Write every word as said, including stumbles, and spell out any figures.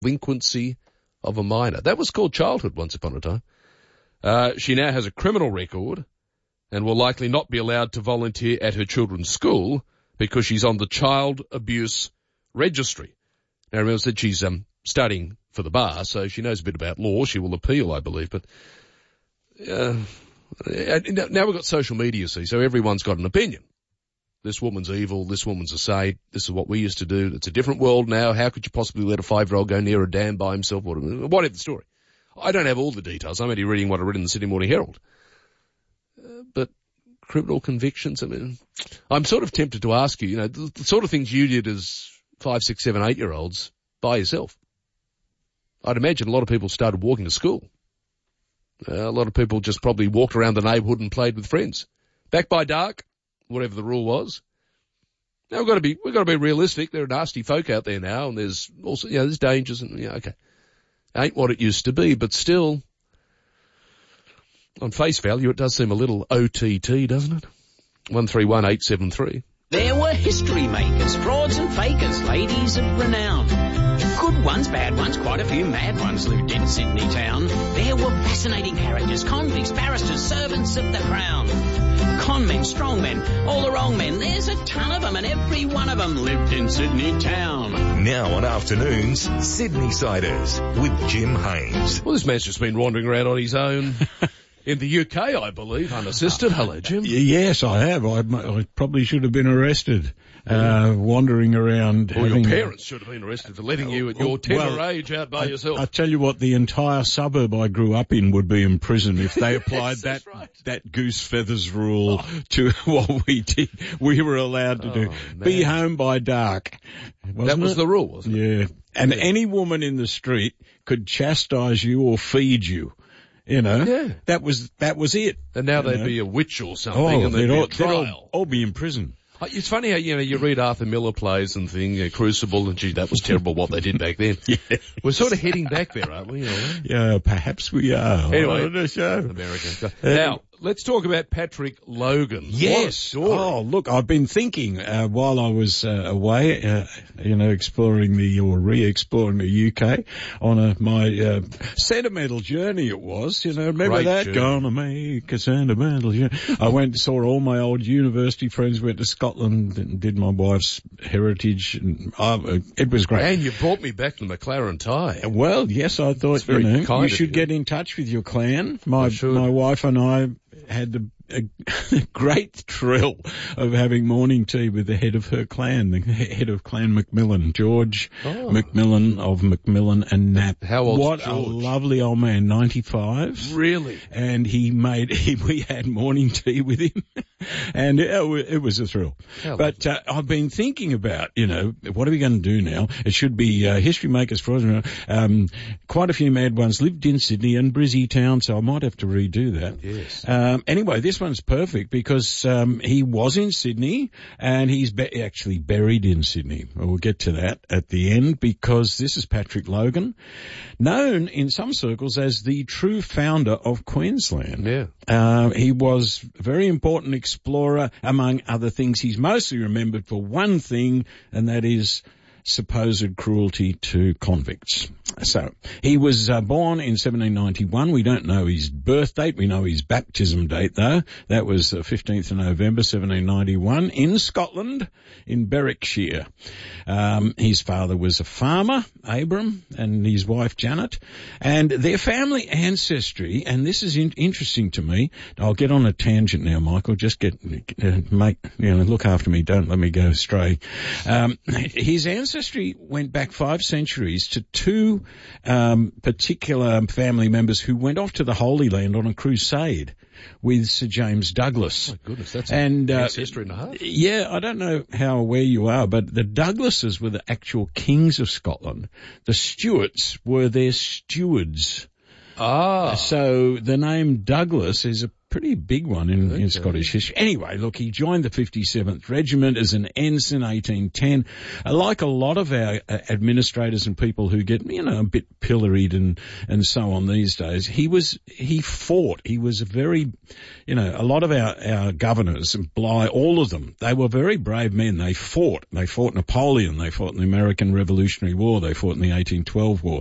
delinquency of a minor. That was called childhood once upon a time. Uh, she now has a criminal record and will likely not be allowed to volunteer at her children's school because she's on the child abuse registry. Now, remember, I said she's um, studying for the bar, so she knows a bit about law. She will appeal, I believe. But uh, now we've got social media, see, so everyone's got an opinion. This woman's evil. This woman's a saint. This is what we used to do. It's a different world now. How could you possibly let a five-year-old go near a dam by himself? Whatever the story. I don't have all the details. I'm only reading what I read in the Sydney Morning Herald. Uh, but criminal convictions, I mean, I'm sort of tempted to ask you, you know, the, the sort of things you did as five, six, seven, eight-year-olds by yourself. I'd imagine a lot of people started walking to school. Uh, a lot of people just probably walked around the neighbourhood and played with friends. Back by dark, whatever the rule was. Now we've got to be, we've got to be realistic. There are nasty folk out there now, and there's also, you know, there's dangers and, yeah, okay. Ain't what it used to be, but still, on face value, it does seem a little O T T, doesn't it? one three one eight seven three. There were history makers, frauds and fakers, ladies of renown. Good ones, bad ones, quite a few mad ones lived in Sydney town. There were fascinating characters, convicts, barristers, servants of the crown. Con men, strong men, all the wrong men. There's a ton of them, and every one of them lived in Sydney town. Now on afternoons, Sydney Siders with Jim Haynes. Well, this man's just been wandering around on his own in the U K, I believe, unassisted. Hello, Jim. Yes, I have. I, I probably should have been arrested. Uh, wandering around. Well, having, your parents should have been arrested for letting you at your tender well, age out by I, yourself. I tell you what, the entire suburb I grew up in would be in prison if they applied yes, that right. that goose feathers rule oh. to what we did. We were allowed to oh, do. Man. Be home by dark. Wasn't that was it? the rule, wasn't it? Yeah. And yeah. any woman in the street could chastise you or feed you. You know, yeah. that was that was it. And now they'd know? be a witch or something, Oh, and they'd, they'd, be all, a trial. they'd all, all be in prison. It's funny how, you know, you read Arthur Miller plays and things, you know, Crucible, and gee, that was terrible what they did back then. Yeah. We're sort of heading back there, aren't we? You know? Yeah, perhaps we are. Anyway, on the show. America. Now, let's talk about Patrick Logan. Yes. Oh, look, I've been thinking uh, while I was uh, away, uh, you know, exploring the, or re-exploring the U K on a, my uh, sentimental journey it was. You know, remember Great that? journey. Gonna make a sentimental journey. I went and saw all my old university friends, went to Scotland and did my wife's heritage. And uh, it was great. And you brought me back to McLaren tie. Well, yes, I thought, very you know, kind you of should you. get in touch with your clan. My, should. my wife and I had the a great thrill of having morning tea with the head of her clan, the head of Clan Macmillan, George oh. Macmillan of Macmillan and Knapp. How old's What George? a lovely old man, ninety-five. Really? And he made, he, we had morning tea with him, and it, it was a thrill. How but uh, I've been thinking about, you know, what are we going to do now? It should be uh, history makers for us. Um, quite a few mad ones lived in Sydney and Brizzy Town, so I might have to redo that. Yes. Um, anyway, this one's perfect because um, he was in Sydney and he's be- actually buried in Sydney. We'll get to that at the end because this is Patrick Logan, known in some circles as the true founder of Queensland. Yeah. Uh, he was a very important explorer, among other things. He's mostly remembered for one thing, and that is supposed cruelty to convicts. So, he was uh, born in seventeen ninety-one. We don't know his birth date. We know his baptism date, though. That was uh, fifteenth of November, seventeen ninety-one, in Scotland, in Berwickshire. Um, his father was a farmer, Abram, and his wife, Janet. And their family ancestry, and this is in- interesting to me. I'll get on a tangent now, Michael. Just get, uh, make, you know, look after me. Don't let me go astray. Um, his ancestry went back five centuries to two um, particular family members who went off to the Holy Land on a crusade with Sir James Douglas. Oh, my goodness, that's and, a uh, ancestry and a half. Yeah, I don't know how aware you are, but the Douglases were the actual kings of Scotland. The Stuarts were their stewards. Ah. So the name Douglas is a pretty big one in, Okay. in Scottish history. Anyway, look, he joined the fifty-seventh Regiment as an ensign, eighteen ten. Uh, like a lot of our uh, administrators and people who get, you know, a bit pilloried and, and so on these days, he was, he fought. He was a very, you know, a lot of our, our governors, Bligh, all of them, they were very brave men. They fought. They fought Napoleon. They fought in the American Revolutionary War. They fought in the eighteen twelve War.